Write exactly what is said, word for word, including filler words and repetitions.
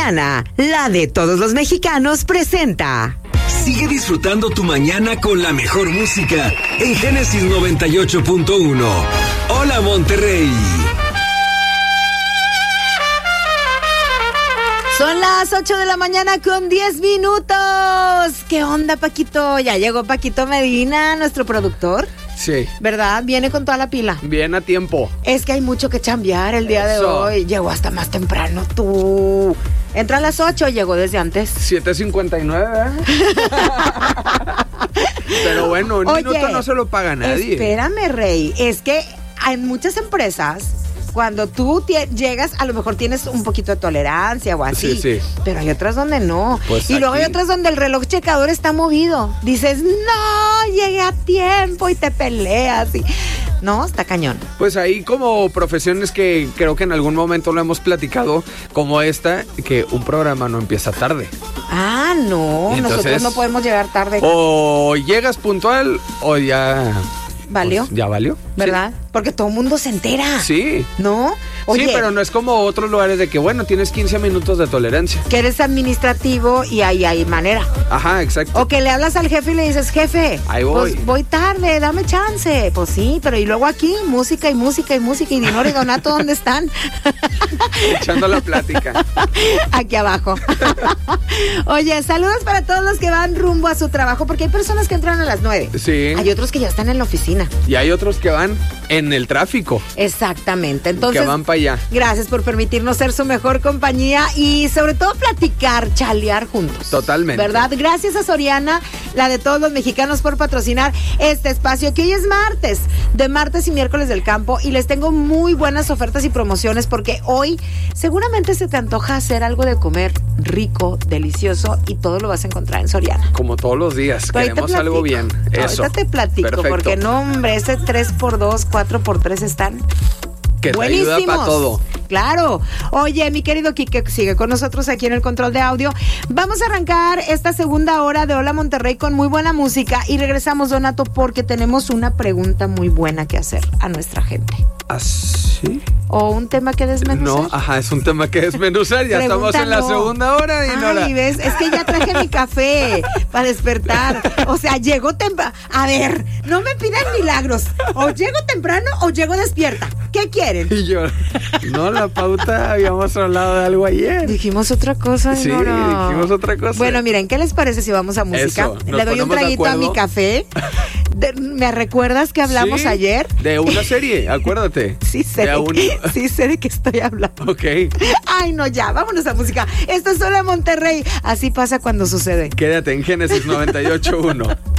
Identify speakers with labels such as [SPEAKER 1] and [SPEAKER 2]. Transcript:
[SPEAKER 1] mañana, la de todos los mexicanos, presenta.
[SPEAKER 2] Sigue disfrutando tu mañana con la mejor música en Génesis noventa y ocho punto uno. Hola, Monterrey.
[SPEAKER 1] Son las ocho de la mañana con diez minutos. ¿Qué onda, Paquito? Ya llegó Paquito Medina, nuestro productor.
[SPEAKER 3] Sí.
[SPEAKER 1] ¿Verdad? Viene con toda la pila.
[SPEAKER 3] Bien a tiempo.
[SPEAKER 1] Es que hay mucho que chambear el día Eso. de hoy. Llegó hasta más temprano tú. Entra a las ocho, llegó desde antes.
[SPEAKER 3] siete cincuenta y nueve, ¿eh? Pero bueno, un
[SPEAKER 1] Oye,
[SPEAKER 3] minuto no se lo paga nadie.
[SPEAKER 1] Espérame, Rey. Es que hay muchas empresas, cuando tú t- llegas, a lo mejor tienes un poquito de tolerancia o así.
[SPEAKER 3] Sí, sí.
[SPEAKER 1] Pero hay otras donde no.
[SPEAKER 3] Pues
[SPEAKER 1] y luego
[SPEAKER 3] aquí.
[SPEAKER 1] hay otras donde el reloj checador está movido. Dices, no, llegué a tiempo y te peleas. Y... No, está cañón.
[SPEAKER 3] Pues ahí como profesiones que creo que en algún momento lo hemos platicado, como esta, que un programa no empieza tarde.
[SPEAKER 1] Ah, no.
[SPEAKER 3] Entonces,
[SPEAKER 1] nosotros no podemos llegar tarde.
[SPEAKER 3] O llegas puntual o ya...
[SPEAKER 1] ¿Valió?
[SPEAKER 3] Pues, ya valió.
[SPEAKER 1] ¿Verdad?
[SPEAKER 3] Sí.
[SPEAKER 1] Porque todo el mundo se entera.
[SPEAKER 3] Sí.
[SPEAKER 1] ¿No? Oye,
[SPEAKER 3] sí, pero no es como otros lugares de que, bueno, tienes quince minutos de tolerancia.
[SPEAKER 1] que eres administrativo y ahí hay manera.
[SPEAKER 3] Ajá, exacto.
[SPEAKER 1] O que le hablas al jefe y le dices, jefe,
[SPEAKER 3] ahí voy.
[SPEAKER 1] Pues voy tarde, dame chance. Pues sí, pero y luego aquí, música y música y música y Dinora y Donato, ¿dónde están?
[SPEAKER 3] Echando la plática.
[SPEAKER 1] Aquí abajo. Oye, saludos para todos los que van rumbo a su trabajo, porque hay personas que entran a las nueve.
[SPEAKER 3] Sí.
[SPEAKER 1] Hay otros que ya están en la oficina.
[SPEAKER 3] Y hay otros que van en el tráfico.
[SPEAKER 1] Exactamente. Entonces,
[SPEAKER 3] que van para allá.
[SPEAKER 1] Gracias por permitirnos ser su mejor compañía y sobre todo platicar, chalear juntos.
[SPEAKER 3] Totalmente.
[SPEAKER 1] ¿Verdad? Gracias a Soriana, la de todos los mexicanos, por patrocinar este espacio, que hoy es martes, de martes y miércoles del campo, y les tengo muy buenas ofertas y promociones, porque hoy seguramente se te antoja hacer algo de comer rico, delicioso, y todo lo vas a encontrar en Soriana.
[SPEAKER 3] Como todos los días,
[SPEAKER 1] Pero
[SPEAKER 3] queremos algo bien. Eso.
[SPEAKER 1] Ahorita te platico,
[SPEAKER 3] Perfecto.
[SPEAKER 1] porque no, hombre, ese tres por dos, cuatro por tres están...
[SPEAKER 3] Que te
[SPEAKER 1] buenísimos.
[SPEAKER 3] ayuda para todo.
[SPEAKER 1] Claro. Oye, mi querido Quique sigue con nosotros aquí en el control de audio. Vamos a arrancar esta segunda hora de Hola Monterrey con muy buena música y regresamos, Donato, porque tenemos una pregunta muy buena que hacer a nuestra gente.
[SPEAKER 3] ¿Ah, sí?
[SPEAKER 1] O un tema que desmenuzar.
[SPEAKER 3] No, ajá, es un tema que desmenuzar. Ya estamos en la
[SPEAKER 1] Pregúntalo.
[SPEAKER 3] segunda hora, Dinora.
[SPEAKER 1] Ay, ¿ves? Es que ya traje mi café para despertar. O sea, llego temprano. A ver, no me pidan milagros. O llego temprano o llego despierta. ¿Qué quieren?
[SPEAKER 3] Y yo, no, la pauta, habíamos hablado de algo ayer.
[SPEAKER 1] Dijimos otra cosa,
[SPEAKER 3] Sí,
[SPEAKER 1] Dinora.
[SPEAKER 3] dijimos otra cosa.
[SPEAKER 1] Bueno, miren, ¿qué les parece si vamos a música?
[SPEAKER 3] Eso, nos
[SPEAKER 1] Le doy un
[SPEAKER 3] ponemos de
[SPEAKER 1] traguito a
[SPEAKER 3] acuerdo.
[SPEAKER 1] mi café. De- ¿Me recuerdas que hablamos
[SPEAKER 3] Sí,
[SPEAKER 1] ayer?
[SPEAKER 3] De una serie, acuérdate.
[SPEAKER 1] Sí sé,
[SPEAKER 3] De
[SPEAKER 1] de,
[SPEAKER 3] un-
[SPEAKER 1] sí sé de qué estoy hablando.
[SPEAKER 3] Ok.
[SPEAKER 1] Ay, no, ya, vámonos a música. Esto es Hola Monterrey. Así pasa cuando sucede.
[SPEAKER 3] Quédate en Génesis noventa y ocho punto uno.